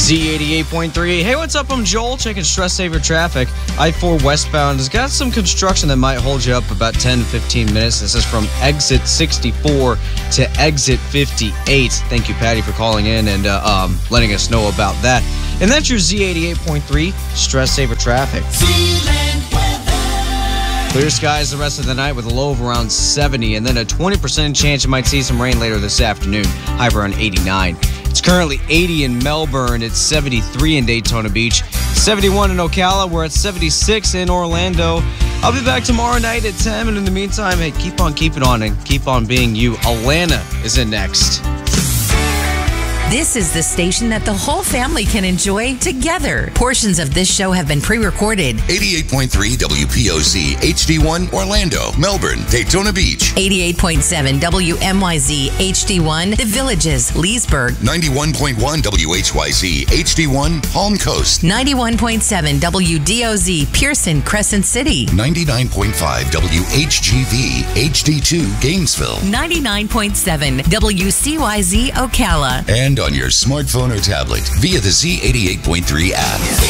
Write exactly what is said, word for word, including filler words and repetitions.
Z eighty-eight point three. Hey, what's up? I'm Joel, checking Stress Saver traffic. I four westbound has got some construction that might hold you up about ten to fifteen minutes. This is from exit sixty-four to exit fifty-eight. Thank you, Patty, for calling in and uh, um, letting us know about that. And that's your Z eighty-eight point three Stress Saver traffic. Clear skies the rest of the night with a low of around seventy, and then a twenty percent chance you might see some rain later this afternoon, high of around eighty-nine. It's currently eighty in Melbourne, it's seventy-three in Daytona Beach, seventy-one in Ocala, we're at seventy-six in Orlando. I'll be back tomorrow night at ten, and in the meantime, hey, keep on keeping on and keep on being you. Alana is in next. This is the station that the whole family can enjoy together. Portions of this show have been pre-recorded. eighty-eight point three W P O Z H D one Orlando, Melbourne, Daytona Beach. eighty-eight point seven W M Y Z H D one The Villages, Leesburg. ninety-one point one W H Y Z H D one Palm Coast. ninety-one point seven W D O Z Pearson, Crescent City. ninety-nine point five W H G V H D two Gainesville. ninety-nine point seven W C Y Z Ocala. And on your smartphone or tablet via the Z eighty-eight point three app.